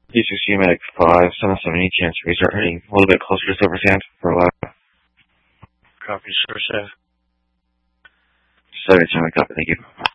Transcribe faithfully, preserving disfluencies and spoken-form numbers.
D six G Medic five, seven seven E chance to restart heading a little bit closer to Silver Sand for a while. Copy, sir, sir. seven, copy, thank you.